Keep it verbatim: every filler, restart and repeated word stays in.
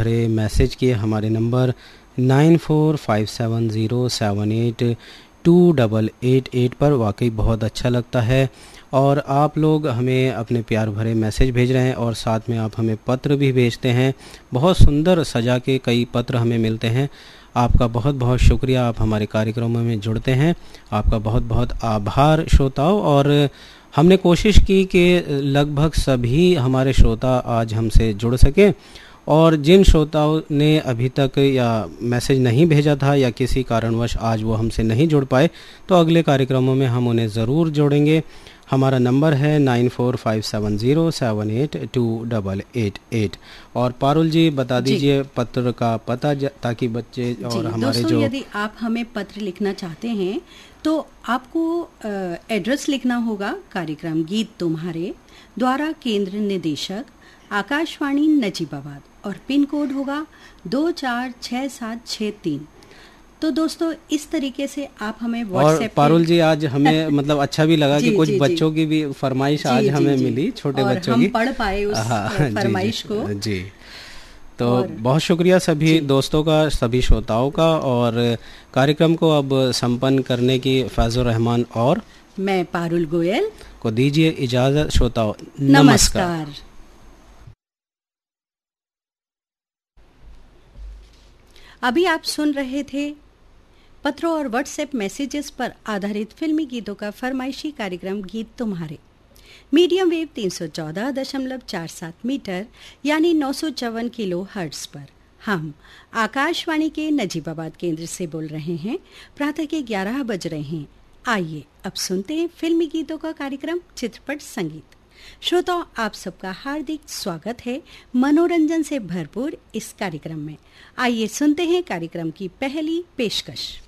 भरे मैसेज किए हमारे number nine four five seven zero seven eight to double eight eight पर। वाकई बहुत अच्छा लगता है और आप लोग हमें अपने प्यार भरे मैसेज भेज रहे हैं और साथ में आप हमें पत्र भी भेजते हैं। बहुत सुंदर सजा के कई पत्र हमें मिलते हैं। आपका बहुत बहुत शुक्रिया, आप हमारे कार्यक्रमों में जुड़ते हैं। आपका बहुत बहुत आभार श्रोताओं। और हमने कोशिश की कि लगभग सभी हमारे श्रोता आज हमसे जुड़ सके और जिन श्रोताओं ने अभी तक या मैसेज नहीं भेजा था या किसी कारणवश आज वो हमसे नहीं जुड़ पाए तो अगले कार्यक्रमों में हम उन्हें ज़रूर जोड़ेंगे। हमारा नंबर है nine four five seven zero seven eight to double eight eight. और पारुल जी बता दीजिए पत्र का पता ताकि बच्चे और हमारे दोस्तों, जो यदि आप हमें पत्र लिखना चाहते हैं तो आपको एड्रेस लिखना होगा कार्यक्रम गीत तुम्हारे द्वारा केंद्र निदेशक आकाशवाणी नजीबाबाद और पिन कोड होगा दो चार छः सात छः तीन। तो दोस्तों इस तरीके से आप हमें व्हाट्सएप और पारुल जी आज हमें मतलब अच्छा भी लगा कि कुछ जी, बच्चों जी, की भी फरमाइश आज जी, हमें जी, मिली, छोटे और बच्चों हम की पढ़ पाए उस फरमाइश को जी। तो बहुत शुक्रिया सभी दोस्तों का, सभी श्रोताओं का। और कार्यक्रम को अब संपन्न करने की फैजुर रहमान और मैं पारुल गोयल को दीजिए इजाजत। श्रोताओं नमस्कार। अभी आप सुन रहे थे पत्रों और व्हाट्सएप मैसेजेस पर आधारित फिल्मी गीतों का फरमाइशी कार्यक्रम गीत तुम्हारे। मीडियम वेव तीन सौ चौदह दशमलव चार सात मीटर यानी नौ सौ चौवन किलो हर्ट्ज पर हम आकाशवाणी के नजीबाबाद केंद्र से बोल रहे हैं। प्रातः के ग्यारह बज रहे हैं। आइए अब सुनते हैं फिल्मी गीतों का कार्यक्रम चित्रपट संगीत। श्रोताओं, आप सबका हार्दिक स्वागत है मनोरंजन से भरपूर इस कार्यक्रम में। आइए सुनते हैं कार्यक्रम की पहली पेशकश।